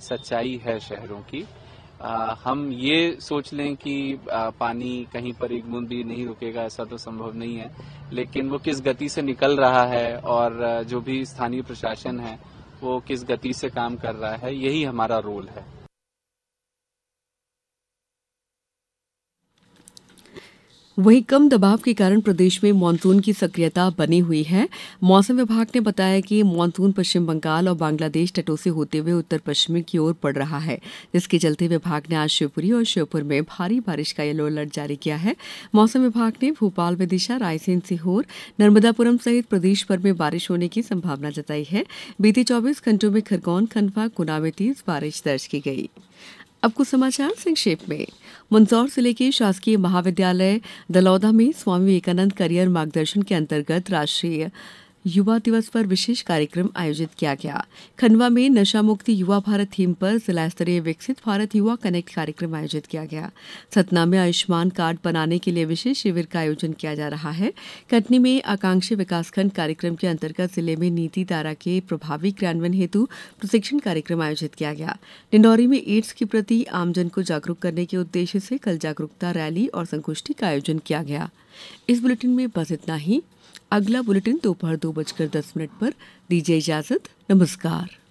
सच्चाई है शहरों की। हम ये सोच लें कि पानी कहीं पर एक बूंद भी नहीं रुकेगा, ऐसा तो संभव नहीं है, लेकिन वो किस गति से निकल रहा है और जो भी स्थानीय प्रशासन है वो किस गति से काम कर रहा है, यही हमारा रोल है। वहीं कम दबाव के कारण प्रदेश में मानसून की सक्रियता बनी हुई है। मौसम विभाग ने बताया कि मानसून पश्चिम बंगाल और बांग्लादेश तटों से होते हुए उत्तर पश्चिम की ओर बढ़ रहा है, जिसके चलते विभाग ने आज शिवपुरी और श्योपुर में भारी बारिश का येलो अलर्ट जारी किया है। मौसम विभाग ने भोपाल, विदिशा, रायसेन, सीहोर, नर्मदापुरम सहित प्रदेश भर में बारिश होने की संभावना जताई है। बीते 24 घंटों में खरगोन, खंडवा, गुना में तेज बारिश दर्ज की गई। अब कुछ समाचार संक्षेप में। मंदसौर जिले के शासकीय महाविद्यालय दलौदा में स्वामी विवेकानंद करियर मार्गदर्शन के अंतर्गत राष्ट्रीय युवा दिवस पर विशेष कार्यक्रम आयोजित किया गया। खंडवा में नशा मुक्ति युवा भारत थीम पर जिला स्तरीय विकसित भारत युवा कनेक्ट कार्यक्रम आयोजित किया गया। सतना में आयुष्मान कार्ड बनाने के लिए विशेष शिविर का आयोजन किया जा रहा है। कटनी में आकांक्षी विकासखंड कार्यक्रम के अंतर्गत जिले में नीति धारा के प्रभावी क्रियान्वयन हेतु प्रशिक्षण कार्यक्रम आयोजित किया गया। डिंडौरी में एड्स के प्रति आमजन को जागरूक करने के उद्देश्य से कल जागरूकता रैली और संगोष्ठी का आयोजन किया गया। इस बुलेटिन में बस इतना ही। अगला बुलेटिन दोपहर 2:10 पर। दीजिए इजाजत। नमस्कार।